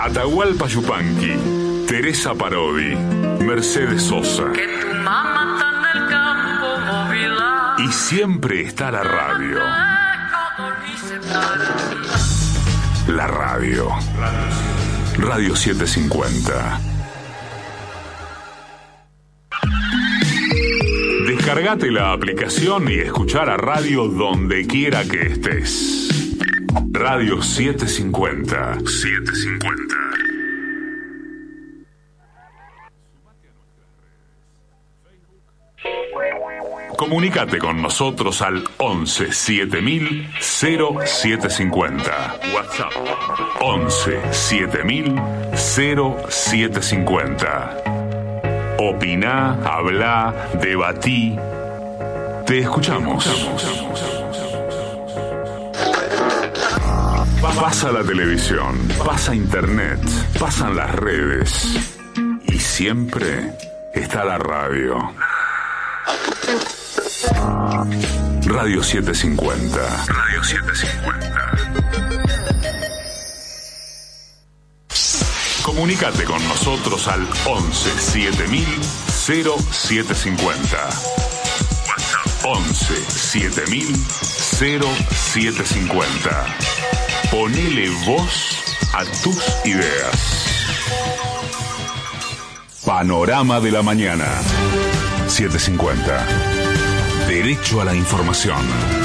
Atahualpa Yupanqui, Teresa Parodi, Mercedes Sosa. Que tu mamá está en el campo móvil. Y siempre está la radio. La radio. Radio 750. Descargate la aplicación y escuchar a radio donde quiera que estés. Radio 750. 750. Comunicate con nosotros al 11 7000 0750. WhatsApp 11 7000 0750. Opiná, hablá, debatí. Te escuchamos. Pasa la televisión, pasa internet, pasan las redes. Y siempre está la radio. Radio 750. Radio 750. Comunicate con nosotros al 11 7000 0750. WhatsApp 11 7000 0750. Ponele voz a tus ideas. Panorama de la mañana. 750. Derecho a la información.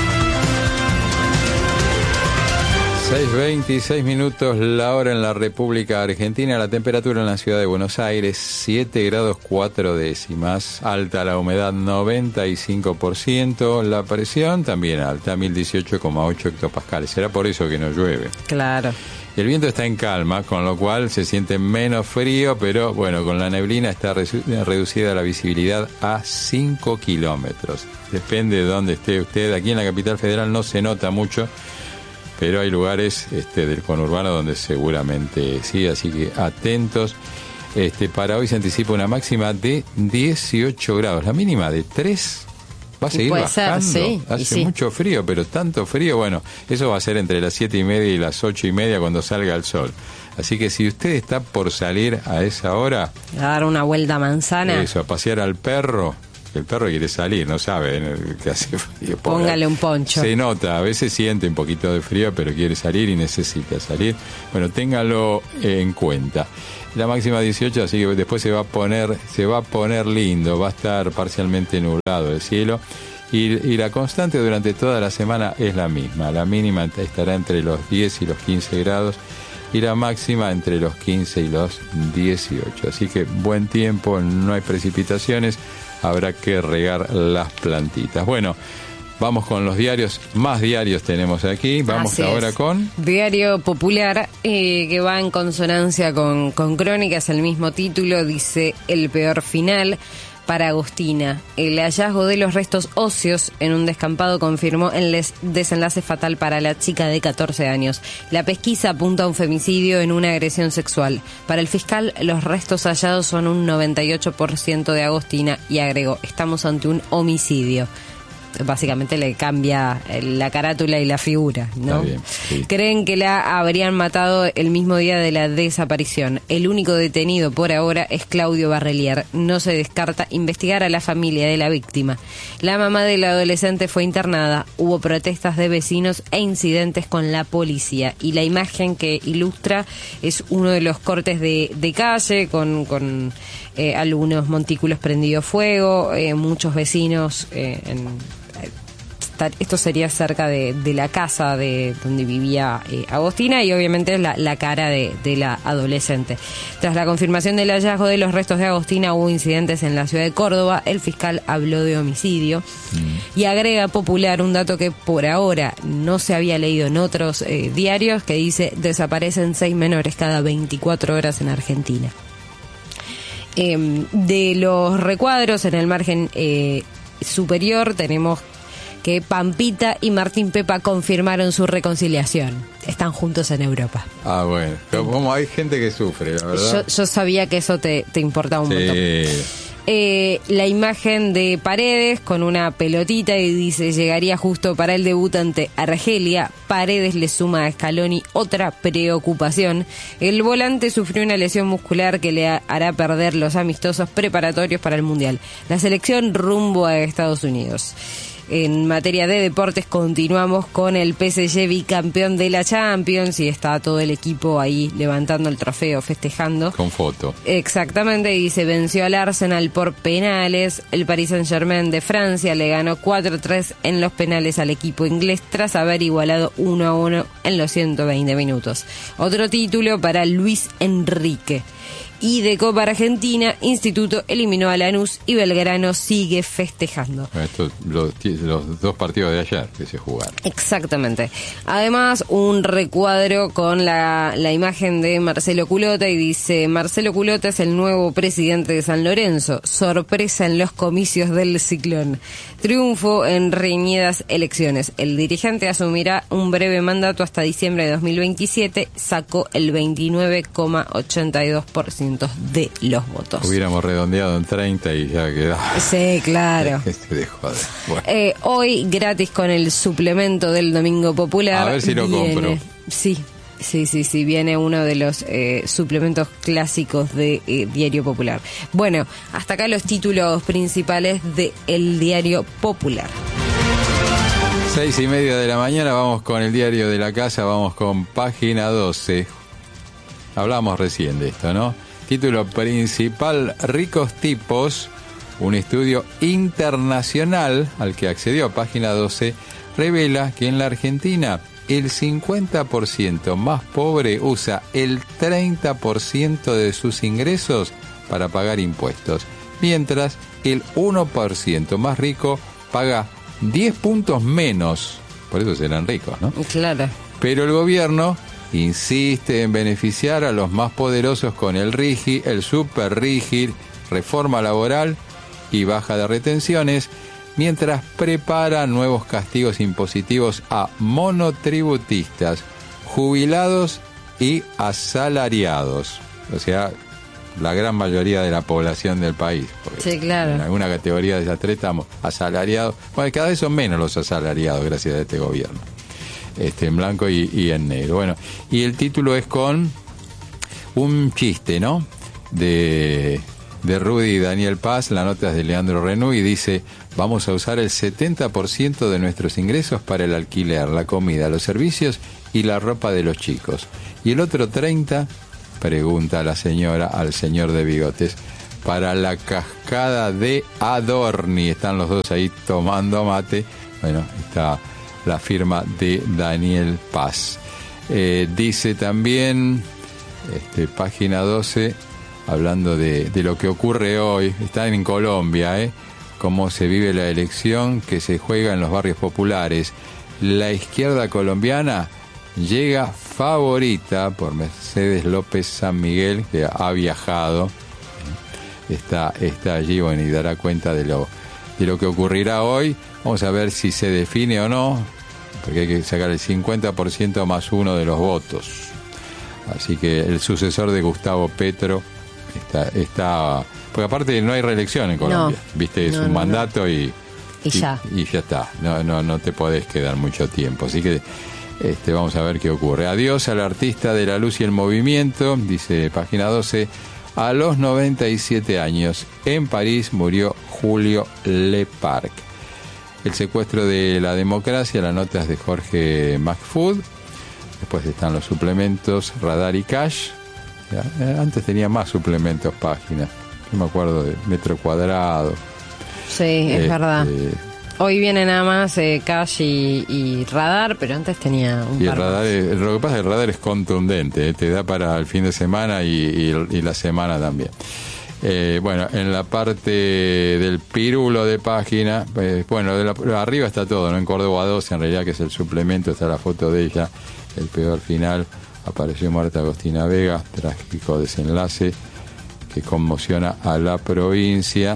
6:26 minutos la hora en la República Argentina. La temperatura en la ciudad de Buenos Aires, 7 grados 4 décimas. Alta la humedad, 95%. La presión también alta, 1018,8 hectopascales. Será por eso que no llueve. Claro. El viento está en calma, con lo cual se siente menos frío, pero bueno, con la neblina está reducida la visibilidad a 5 kilómetros. Depende de dónde esté usted. Aquí en la capital federal no se nota mucho, pero hay lugares del conurbano donde seguramente sí, así que atentos. Para hoy se anticipa una máxima de 18 grados, la mínima de 3. Va a seguir bajando. Sí, hace mucho frío, pero tanto frío, bueno, eso va a ser entre las 7:30 y las 8:30 cuando salga el sol. Así que si usted está por salir a esa hora, a dar una vuelta a manzana, eso, a pasear al perro, el perro quiere salir, no sabe que hace frío. Póngale un poncho. Se nota, a veces siente un poquito de frío, pero quiere salir y necesita salir. Bueno, téngalo en cuenta. La máxima 18, así que después se va a poner lindo, va a estar parcialmente nublado el cielo. Y la constante durante toda la semana es la misma. La mínima estará entre los 10 y los 15 grados y la máxima entre los 15 y los 18. Así que buen tiempo, no hay precipitaciones, habrá que regar las plantitas. Bueno, vamos con los diarios, más diarios tenemos aquí. Vamos ahora con Diario Popular, que va en consonancia con Crónicas, el mismo título, dice el peor final para Agostina. El hallazgo de los restos óseos en un descampado confirmó el desenlace fatal para la chica de 14 años. La pesquisa apunta a un femicidio en una agresión sexual. Para el fiscal, los restos hallados son un 98% de Agostina y agregó, estamos ante un homicidio. Básicamente le cambia la carátula y la figura, ¿no? Está bien, sí. Creen que la habrían matado el mismo día de la desaparición. El único detenido por ahora es Claudio Barrelier. No se descarta investigar a la familia de la víctima. La mamá de la adolescente fue internada. Hubo protestas de vecinos e incidentes con la policía. Y la imagen que ilustra es uno de los cortes de calle con algunos montículos prendidos fuego, muchos vecinos esto sería cerca de la casa de donde vivía Agostina, y obviamente la cara de la adolescente. Tras la confirmación del hallazgo de los restos de Agostina, hubo incidentes en la ciudad de Córdoba. El fiscal habló de homicidio y agrega Popular un dato que por ahora no se había leído en otros diarios, que dice: desaparecen 6 menores cada 24 horas en Argentina. De los recuadros en el margen superior tenemos que Pampita y Martín Pepa confirmaron su reconciliación. Están juntos en Europa. Ah, bueno. Pero como hay gente que sufre, la verdad. Yo sabía que eso te importaba un montón. La imagen de Paredes con una pelotita y dice: llegaría justo para el debut ante Argelia. Paredes le suma a Scaloni otra preocupación. El volante sufrió una lesión muscular que le hará perder los amistosos preparatorios para el Mundial. La selección rumbo a Estados Unidos. En materia de deportes continuamos con el PSG bicampeón de la Champions y está todo el equipo ahí levantando el trofeo, festejando. Con foto. Exactamente, y se venció al Arsenal por penales. El Paris Saint-Germain de Francia le ganó 4-3 en los penales al equipo inglés tras haber igualado 1-1 en los 120 minutos. Otro título para Luis Enrique. Y de Copa Argentina, Instituto eliminó a Lanús y Belgrano sigue festejando. Estos los 2 partidos de ayer que se jugaron. Exactamente. Además, un recuadro con la imagen de Marcelo Culota y dice: Marcelo Culota es el nuevo presidente de San Lorenzo. Sorpresa en los comicios del Ciclón. Triunfo en reñidas elecciones. El dirigente asumirá un breve mandato hasta diciembre de 2027. Sacó el 29,82% de los votos. Hubiéramos redondeado en 30 y ya quedaba. Sí, claro. Bueno. Hoy gratis con el suplemento del Domingo Popular. A ver si lo compro. Sí, viene uno de los suplementos clásicos de Diario Popular. Bueno, hasta acá los títulos principales de El Diario Popular. 6:30 de la mañana, vamos con el Diario de la Casa, vamos con página 12. Hablamos recién de esto, ¿no? Título principal: Ricos tipos. Un estudio internacional al que accedió página 12 revela que en la Argentina el 50% más pobre usa el 30% de sus ingresos para pagar impuestos, mientras el 1% más rico paga 10 puntos menos. Por eso serán ricos, ¿no? Claro. Pero el gobierno insiste en beneficiar a los más poderosos con el RIGI, el super RIGI, reforma laboral y baja de retenciones, mientras prepara nuevos castigos impositivos a monotributistas, jubilados y asalariados. O sea, la gran mayoría de la población del país. Sí, claro. En alguna categoría de esas tres estamos asalariados. Bueno, cada vez son menos los asalariados gracias a este gobierno. En blanco y en negro. Bueno, y el título es con un chiste, ¿no? De Rudy y Daniel Paz, la nota es de Leandro Renú y dice: vamos a usar el 70% de nuestros ingresos para el alquiler, la comida, los servicios y la ropa de los chicos. Y el otro 30%, pregunta la señora al señor de bigotes, para la cascada de Adorni. Están los dos ahí tomando mate. Bueno, está la firma de Daniel Paz. Dice también, página 12, hablando de lo que ocurre hoy, están en Colombia, cómo se vive la elección que se juega en los barrios populares. La izquierda colombiana llega favorita por Mercedes López San Miguel, que ha viajado, está allí, bueno, y dará cuenta de lo que ocurrirá hoy. Vamos a ver si se define o no, porque hay que sacar el 50% más uno de los votos. Así que el sucesor de Gustavo Petro está porque aparte no hay reelección en Colombia, no, viste, es un mandato y ya está, no te podés quedar mucho tiempo, así que vamos a ver qué ocurre. Adiós al artista de la luz y el movimiento, dice página 12. A los 97 años en París murió Julio Leparc. El secuestro de la democracia, las notas de Jorge McFood. Después están los suplementos Radar y Cash. Antes tenía más suplementos, páginas. Yo me acuerdo de Metro Cuadrado. Sí, es verdad. Hoy viene nada más Cash y Radar, pero antes tenía un par Radar, lo que pasa es que el Radar es contundente, te da para el fin de semana y la semana también. Bueno, en la parte del pirulo de página, arriba está todo, ¿no? En Córdoba 12, en realidad, que es el suplemento, está la foto de ella, el peor final. Apareció muerta Agostina Vega, trágico desenlace que conmociona a la provincia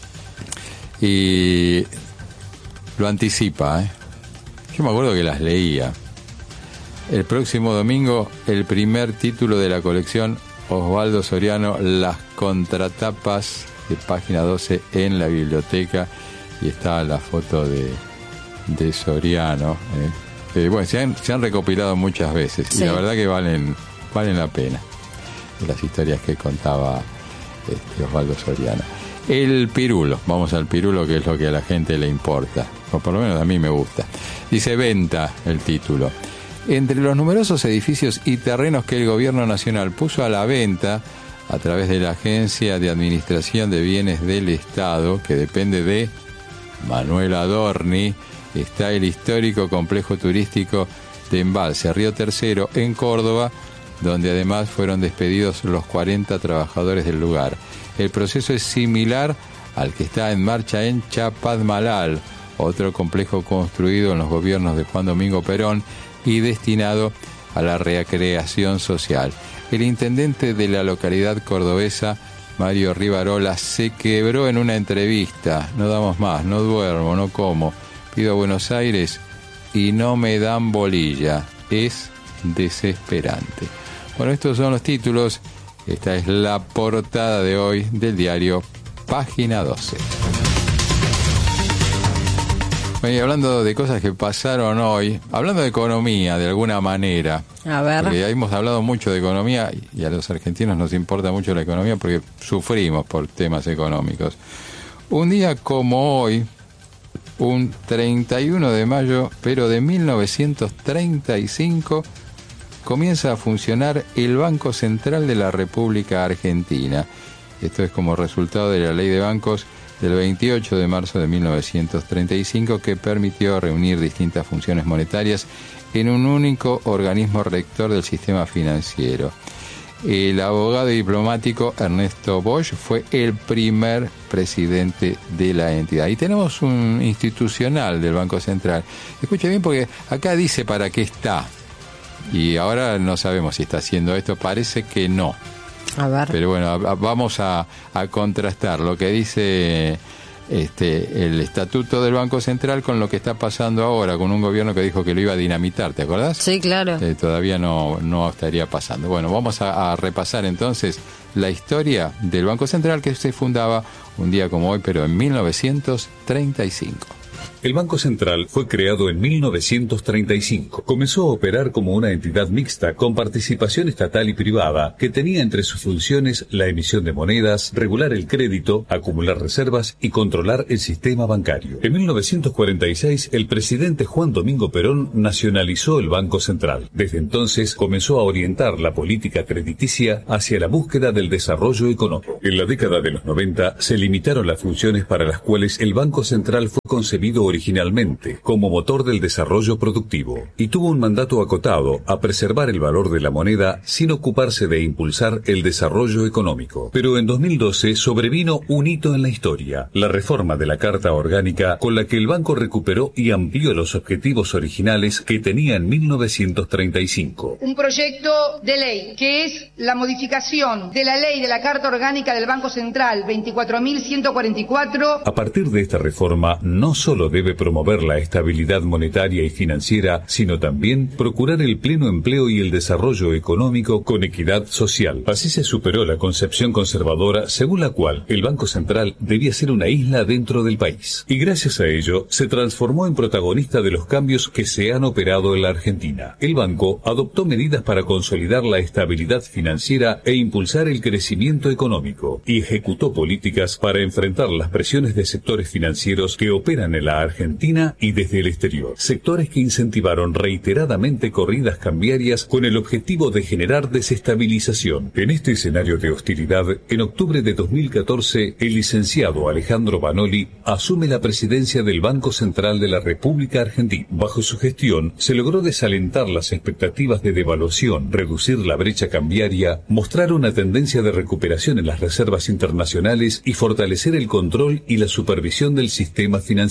y lo anticipa, Yo me acuerdo que las leía. El próximo domingo, el primer título de la colección Osvaldo Soriano, Las contratapas de Página 12 en la biblioteca, y está la foto de Soriano. Bueno, se han recopilado muchas veces, sí, y la verdad que valen la pena las historias que contaba Osvaldo Soriano. El pirulo, vamos al pirulo, que es lo que a la gente le importa, o por lo menos a mí me gusta. Dice Venta el título. Entre los numerosos edificios y terrenos que el gobierno nacional puso a la venta a través de la Agencia de Administración de Bienes del Estado, que depende de Manuel Adorni, está el histórico complejo turístico de Embalse Río Tercero en Córdoba, donde además fueron despedidos los 40 trabajadores del lugar. El proceso es similar al que está en marcha en Chapadmalal, otro complejo construido en los gobiernos de Juan Domingo Perón y destinado a la recreación social. El intendente de la localidad cordobesa, Mario Rivarola, se quebró en una entrevista. No damos más, no duermo, no como, pido a Buenos Aires y no me dan bolilla. Es desesperante. Bueno, estos son los títulos. Esta es la portada de hoy del diario Página 12. Bueno, y hablando de cosas que pasaron hoy, hablando de economía de alguna manera, a ver, porque hemos hablado mucho de economía y a los argentinos nos importa mucho la economía porque sufrimos por temas económicos. Un día como hoy, un 31 de mayo, pero de 1935, comienza a funcionar el Banco Central de la República Argentina. Esto es como resultado de la Ley de Bancos del 28 de marzo de 1935, que permitió reunir distintas funciones monetarias en un único organismo rector del sistema financiero. El abogado y diplomático Ernesto Bosch fue el primer presidente de la entidad. Y tenemos un institucional del Banco Central. Escuche bien, porque acá dice para qué está. Y ahora no sabemos si está haciendo esto, parece que no. A ver. Pero bueno, vamos a contrastar lo que dice el estatuto del Banco Central con lo que está pasando ahora, con un gobierno que dijo que lo iba a dinamitar, ¿te acordás? Sí, claro. Todavía no estaría pasando. Bueno, vamos a repasar entonces la historia del Banco Central, que se fundaba un día como hoy, pero en 1935. El Banco Central fue creado en 1935. Comenzó a operar como una entidad mixta con participación estatal y privada que tenía entre sus funciones la emisión de monedas, regular el crédito, acumular reservas y controlar el sistema bancario. En 1946, el presidente Juan Domingo Perón nacionalizó el Banco Central. Desde entonces comenzó a orientar la política crediticia hacia la búsqueda del desarrollo económico. En la década de los 90 se limitaron las funciones para las cuales el Banco Central fue concebido originalmente como motor del desarrollo productivo y tuvo un mandato acotado a preservar el valor de la moneda sin ocuparse de impulsar el desarrollo económico. Pero en 2012 sobrevino un hito en la historia, la reforma de la Carta Orgánica, con la que el banco recuperó y amplió los objetivos originales que tenía en 1935. Un proyecto de ley que es la modificación de la ley de la Carta Orgánica del Banco Central 24.144. A partir de esta reforma, no solo debe promover la estabilidad monetaria y financiera, sino también procurar el pleno empleo y el desarrollo económico con equidad social. Así se superó la concepción conservadora según la cual el Banco Central debía ser una isla dentro del país. Y gracias a ello, se transformó en protagonista de los cambios que se han operado en la Argentina. El banco adoptó medidas para consolidar la estabilidad financiera e impulsar el crecimiento económico, y ejecutó políticas para enfrentar las presiones de sectores financieros que operan en la Argentina y desde el exterior. Sectores que incentivaron reiteradamente corridas cambiarias con el objetivo de generar desestabilización. En este escenario de hostilidad, en octubre de 2014, el licenciado Alejandro Banoli asume la presidencia del Banco Central de la República Argentina. Bajo su gestión, se logró desalentar las expectativas de devaluación, reducir la brecha cambiaria, mostrar una tendencia de recuperación en las reservas internacionales y fortalecer el control y la supervisión del sistema financiero.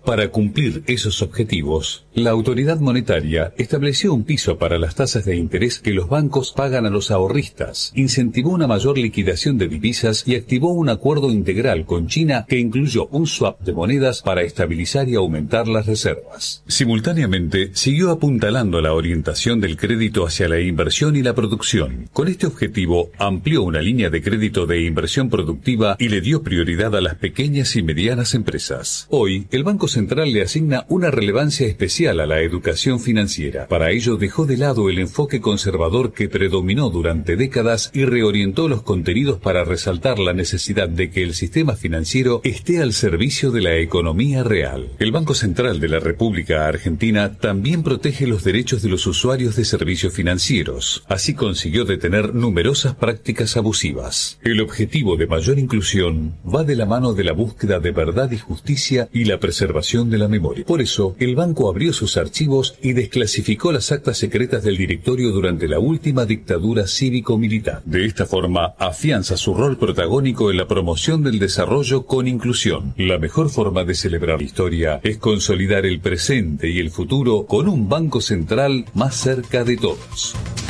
Para cumplir esos objetivos, la autoridad monetaria estableció un piso para las tasas de interés que los bancos pagan a los ahorristas, incentivó una mayor liquidación de divisas y activó un acuerdo integral con China que incluyó un swap de monedas para estabilizar y aumentar las reservas. Simultáneamente, siguió apuntalando la orientación del crédito hacia la inversión y la producción. Con este objetivo, amplió una línea de crédito de inversión productiva y le dio prioridad a las pequeñas y medianas empresas. Hoy, el Banco Central le asigna una relevancia especial a la educación financiera. Para ello, dejó de lado el enfoque conservador que predominó durante décadas y reorientó los contenidos para resaltar la necesidad de que el sistema financiero esté al servicio de la economía real. El Banco Central de la República Argentina también protege los derechos de los usuarios de servicios financieros. Así consiguió detener numerosas prácticas abusivas. El objetivo de mayor inclusión va de la mano de la búsqueda de verdad y justicia y la preservación de la memoria. Por eso, el banco abrió sus archivos y desclasificó las actas secretas del directorio durante la última dictadura cívico-militar. De esta forma, afianza su rol protagónico en la promoción del desarrollo con inclusión. La mejor forma de celebrar la historia es consolidar el presente y el futuro con un banco central más cerca de todos.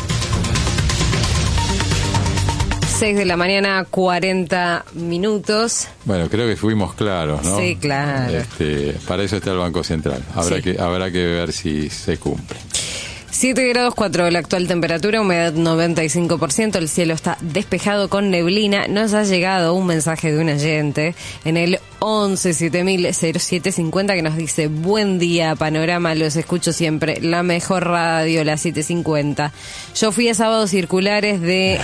6 de la mañana, 40 minutos. Bueno, creo que fuimos claros, ¿no? Sí, claro. Para eso está el Banco Central. Habrá que ver si se cumple. 7 grados 4 la actual temperatura, humedad 95%, el cielo está despejado con neblina. Nos ha llegado un mensaje de un oyente en el 11-7000-0750 que nos dice: buen día, Panorama, los escucho siempre, la mejor radio, la 750. Yo fui a Sábados Circulares de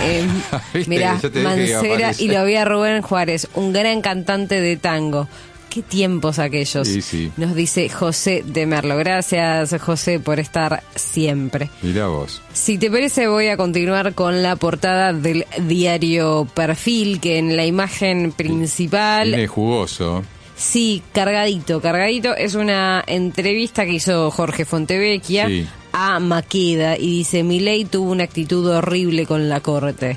Mancera y lo vi a Rubén Juárez, un gran cantante de tango. Qué tiempos aquellos, sí. Nos dice José de Merlo. Gracias, José, por estar siempre. Mirá vos. Si te parece, voy a continuar con la portada del diario Perfil, que en la imagen principal... Viene jugoso. Sí, cargadito. Es una entrevista que hizo Jorge Fontevecchia a Maqueda y dice: Milei tuvo una actitud horrible con la Corte.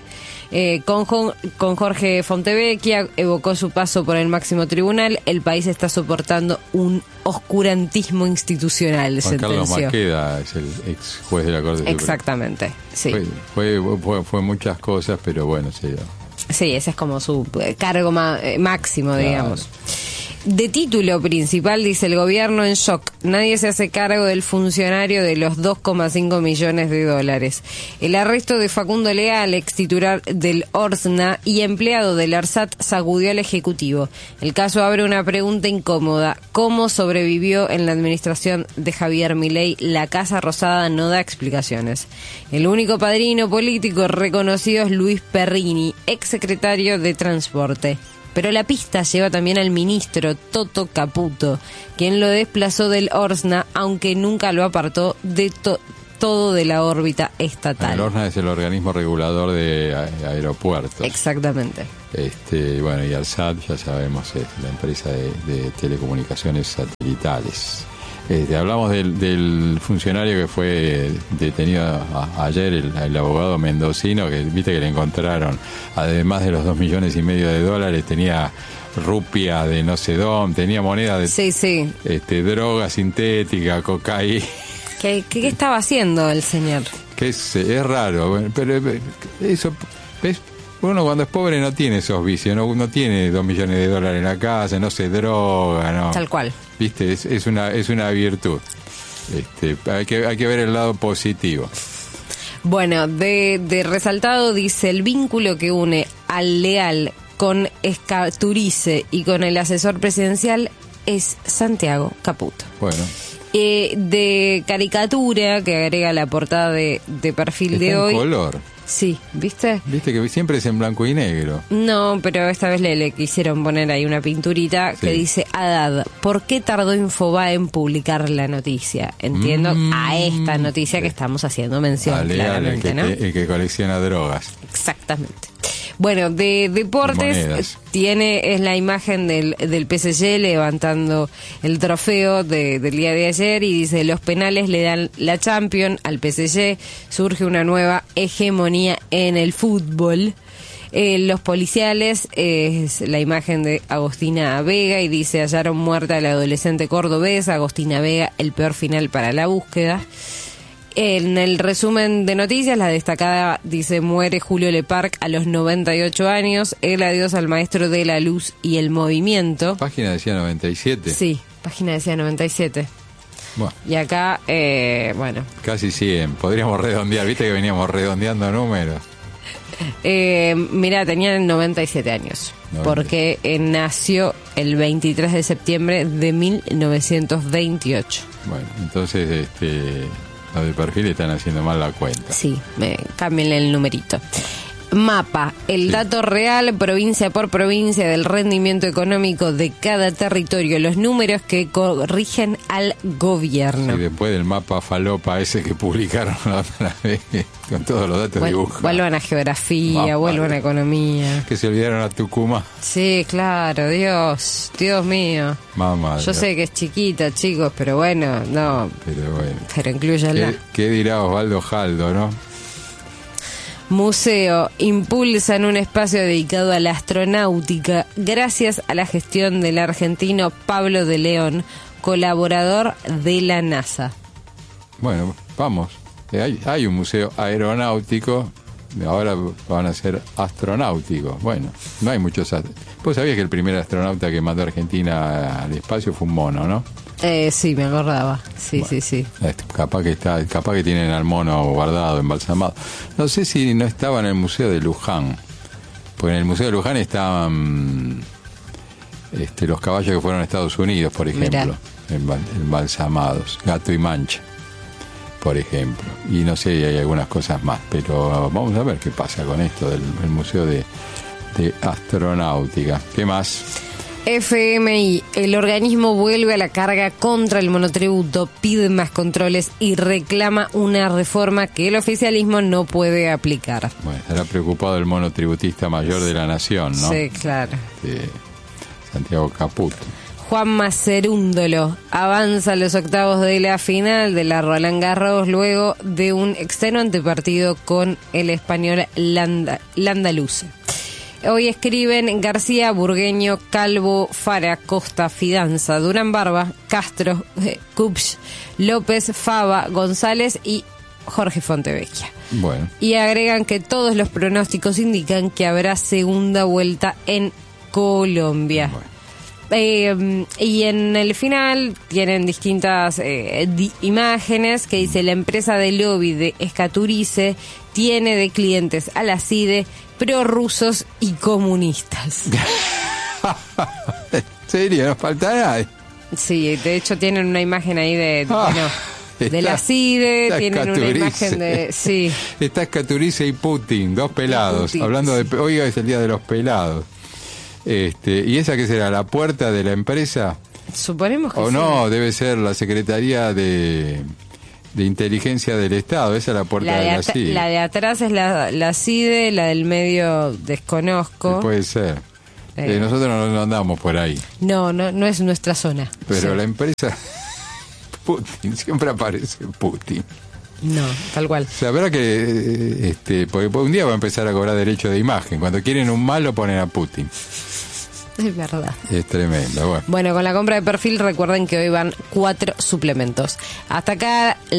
Con Jorge Fontevecchia evocó su paso por el máximo tribunal. El país está soportando un oscurantismo institucional, Juan sentenció. Carlos Maqueda es el ex juez de la Corte Suprema. Exactamente, sí. Fue muchas cosas, pero bueno, sí, ese es como su cargo máximo, digamos. De título principal dice: el gobierno en shock. Nadie se hace cargo del funcionario de los 2,5 millones de dólares. El arresto de Facundo Leal, ex titular del Orsna y empleado del ARSAT, sacudió al Ejecutivo. El caso abre una pregunta incómoda: ¿cómo sobrevivió en la administración de Javier Milei? La Casa Rosada no da explicaciones. El único padrino político reconocido es Luis Perrini, ex secretario de Transporte. Pero la pista lleva también al ministro Toto Caputo, quien lo desplazó del Orsna, aunque nunca lo apartó de todo de la órbita estatal. El Orsna es el organismo regulador de aeropuertos. Exactamente. Y ARSAT, ya sabemos, es la empresa de telecomunicaciones satelitales. Hablamos del funcionario que fue detenido ayer, el abogado mendocino, que viste que le encontraron, además de los 2,5 millones de dólares, tenía rupia de no sé dónde, tenía moneda de droga sintética, cocaína. ¿Qué estaba haciendo el señor? Que es raro, pero eso es... Uno cuando es pobre no tiene esos vicios, no tiene 2 millones de dólares en la casa, no se droga, no. Tal cual. Viste, es una virtud. Hay que ver el lado positivo. Bueno, de resaltado dice: el vínculo que une al Leal con Escaturice y con el asesor presidencial es Santiago Caputo. Bueno. De caricatura que agrega la portada de Perfil está de hoy. En color. Sí, ¿viste? Viste que siempre es en blanco y negro. No, pero esta vez le quisieron poner ahí una pinturita que dice: Haddad, ¿por qué tardó Infobae en publicar la noticia? Entiendo a esta noticia que estamos haciendo mención, claramente, ¿no? El que colecciona drogas. Exactamente. Bueno, de deportes es la imagen del PSG levantando el trofeo del día de ayer y dice: los penales le dan la Champions al PSG, surge una nueva hegemonía en el fútbol. Los policiales, es la imagen de Agostina Vega y dice: hallaron muerta a la adolescente cordobesa. Agostina Vega, el peor final para la búsqueda. En el resumen de noticias, la destacada dice: muere Julio Leparc a los 98 años, el adiós al maestro de la luz y el movimiento. Página decía 97. Sí, página decía 97. Bueno, Y acá, bueno, casi 100. Podríamos redondear, viste que veníamos redondeando números. mira, tenía 97 años, 90. porque nació el 23 de septiembre de 1928. Bueno, entonces los de perfil están haciendo mal la cuenta. Sí, cámbienle el numerito. Mapa, el Sí. dato real, provincia por provincia, del rendimiento económico de cada territorio, los números que corrigen al gobierno. Y después del mapa falopa ese que publicaron la otra vez, con todos los datos dibujados. Vuelvan a geografía, Mapa, vuelvan a economía. Que se olvidaron a Tucumán. Sí, claro, Dios mío. Mamá. Yo sé que es chiquita, chicos, pero bueno, no, Pero bueno. pero incluyanla. ¿Qué dirá Osvaldo Jaldo, no? Museo, impulsan un espacio dedicado a la astronáutica gracias a la gestión del argentino Pablo de León, colaborador de la NASA. Bueno, vamos. Hay un museo aeronáutico, ahora van a ser astronáuticos. Bueno, no hay muchos. Vos sabías que el primer astronauta que mandó a Argentina al espacio fue un mono, ¿no? Sí, me acordaba. Sí, Bueno, sí. Capaz que tienen al mono guardado, embalsamado. No sé si no estaba en el Museo de Luján. Porque en el Museo de Luján estaban los caballos que fueron a Estados Unidos, por ejemplo, embalsamados, Gato y Mancha, por ejemplo. Y no sé, hay algunas cosas más, pero vamos a ver qué pasa con esto del Museo de Astronáutica. ¿Qué más? FMI, el organismo vuelve a la carga contra el monotributo, pide más controles y reclama una reforma que el oficialismo no puede aplicar. Bueno, estará preocupado el monotributista mayor de la nación, ¿no? Sí, claro. Santiago Caputo. Juan Macerúndolo avanza a los octavos de la final de la Roland Garros luego de un externo antepartido con el español Landaluce. Hoy escriben García, Burgueño, Calvo, Fara, Costa, Fidanza, Durán Barba, Castro, Cupch, López, Fava, González y Jorge Fontevecchia. Bueno. Y agregan que todos los pronósticos indican que habrá segunda vuelta en Colombia. Bueno. Y en el final tienen distintas imágenes que dice: la empresa de lobby de Escaturice tiene de clientes a la CIDE, prorrusos y comunistas. ¿En serio? ¿Nos falta nada? Sí, de hecho tienen una imagen ahí de la CIDE, está tienen una Escaturice. imagen de... Sí. Está Escaturice y Putin, dos pelados. Putin, Hablando sí. hoy es el día de los pelados. ¿Y esa qué será? ¿La puerta de la empresa? Suponemos que ¿O sí. no? Debe ser la Secretaría de Inteligencia del Estado. Esa es la puerta de la CIDE. La de atrás es la CIDE, la del medio desconozco. Puede ser. Nosotros no andamos por ahí. No es nuestra zona. Pero Sí. la empresa... Putin, siempre aparece Putin. No, tal cual. Sabrá que porque un día va a empezar a cobrar derecho de imagen. Cuando quieren un malo ponen a Putin. Es verdad. Es tremendo. Bueno. Bueno, con la compra de perfil recuerden que hoy van 4 suplementos. Hasta acá